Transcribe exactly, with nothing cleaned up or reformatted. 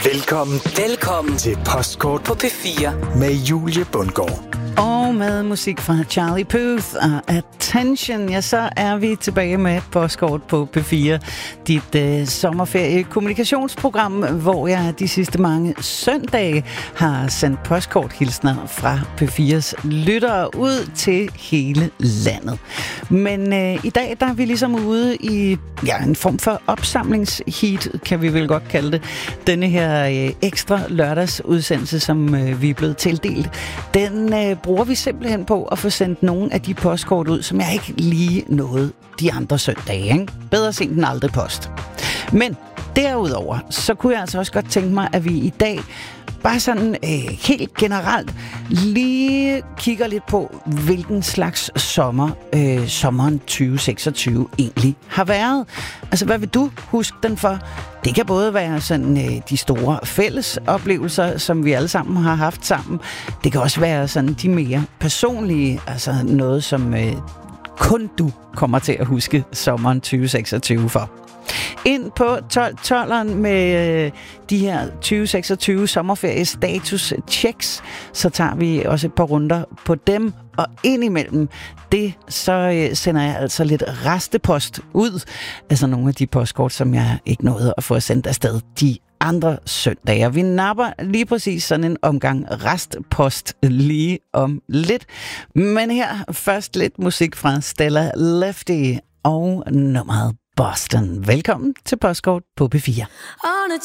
Velkommen. Velkommen til Postkort på P fire med Julie Bundgaard. Og med musik fra Charlie Puth og Attention, ja, så er vi tilbage med Postkort på P fire. Dit øh, sommerferie-kommunikationsprogram, hvor jeg de sidste mange søndage har sendt postkorthilsner fra P fires lyttere ud til hele landet. Men øh, i dag der er vi ligesom ude i ja, en form for opsamlingsheat, kan vi vel godt kalde det. Denne her øh, ekstra lørdagsudsendelse, som øh, vi er blevet tildelt, den øh, bruger vi simpelthen på at få sendt nogle af de postkort ud, som jeg ikke lige nåede de andre søndage. Ikke? Bedre sent end aldrig post. Men derudover, så kunne jeg altså også godt tænke mig, at vi i dag bare sådan øh, helt generelt lige kigger lidt på, hvilken slags sommer øh, sommeren tyve seksogtyve egentlig har været. Altså, hvad vil du huske den for? Det kan både være sådan øh, de store fælles oplevelser, som vi alle sammen har haft sammen. Det kan også være sådan de mere personlige, altså noget, som øh, kun du kommer til at huske sommeren tyve seksogtyve for. Ind på tolv tolveren med øh, de her tyve seksogtyve sommerferie status checks, så tager vi også et par runder på dem, og indimellem det, så øh, sender jeg altså lidt restepost ud, altså nogle af de postkort, som jeg ikke nåede at få sendt afsted de andre søndage. Vi napper lige præcis sådan en omgang restpost lige om lidt, men her først lidt musik fra Stella Lefty og nummeret Boston. Velkommen til Postkort på P fire. On a